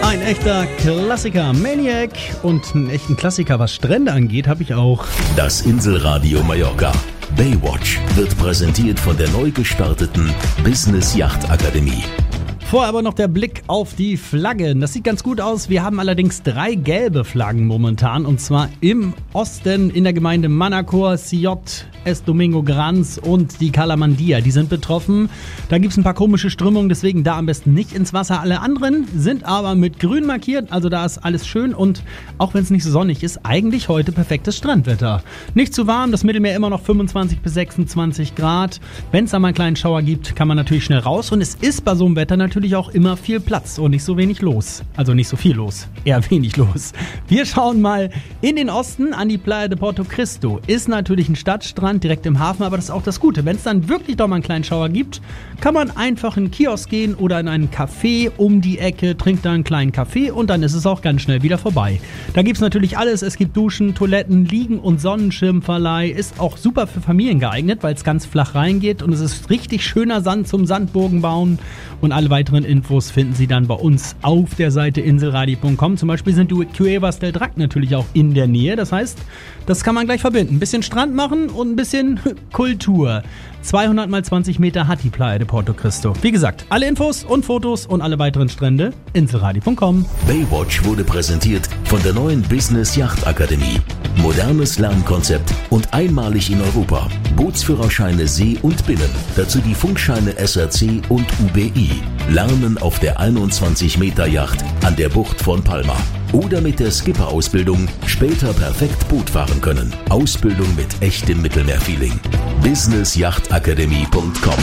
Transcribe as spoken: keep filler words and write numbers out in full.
Ein echter Klassiker, Maniac. Und einen echten Klassiker, was Strände angeht, habe ich auch. Das Inselradio Mallorca Baywatch wird präsentiert von der neu gestarteten Business Yacht Akademie. Vorher aber noch der Blick auf die Flaggen. Das sieht ganz gut aus. Wir haben allerdings drei gelbe Flaggen momentan. Und zwar im Osten in der Gemeinde Manacor, Siot, Es Domingo Granz und die Calamandia. Die sind betroffen. Da gibt es ein paar komische Strömungen, deswegen da am besten nicht ins Wasser. Alle anderen sind aber mit grün markiert. Also da ist alles schön. Und auch wenn es nicht so sonnig ist, eigentlich heute perfektes Strandwetter. Nicht zu warm, das Mittelmeer immer noch fünfundzwanzig bis sechsundzwanzig Grad. Wenn es da mal einen kleinen Schauer gibt, kann man natürlich schnell raus. Und es ist bei so einem Wetter natürlich auch immer viel Platz und nicht so wenig los. Also nicht so viel los, eher wenig los. Wir schauen mal in den Osten an die Playa de Porto Cristo. Ist natürlich ein Stadtstrand direkt im Hafen, aber das ist auch das Gute. Wenn es dann wirklich doch mal einen kleinen Schauer gibt, kann man einfach in einen Kiosk gehen oder in einen Café um die Ecke, trinkt da einen kleinen Kaffee und dann ist es auch ganz schnell wieder vorbei. Da gibt es natürlich alles. Es gibt Duschen, Toiletten, Liegen- und Sonnenschirmverleih. Ist auch super für Familien geeignet, weil es ganz flach reingeht und es ist richtig schöner Sand zum Sandburgen bauen. Und alle weiteren Infos finden Sie dann bei uns auf der Seite inselradio punkt com. Zum Beispiel sind die Cuevas del Drac natürlich auch in der Nähe. Das heißt, das kann man gleich verbinden. Ein bisschen Strand machen und ein bisschen Kultur. zweihundert mal zwanzig Meter hat die Playa de Porto Cristo. Wie gesagt, alle Infos und Fotos und alle weiteren Strände inselradio punkt com. Baywatch wurde präsentiert von der neuen Business Yacht Akademie. Modernes Lernkonzept und einmalig in Europa. Bootsführerscheine See und Binnen. Dazu die Funkscheine S R C und U B I. Lernen auf der einundzwanzig Meter Yacht an der Bucht von Palma. Oder mit der Skipper-Ausbildung später perfekt Boot fahren können. Ausbildung mit echtem Mittelmeerfeeling. business yacht akademie punkt com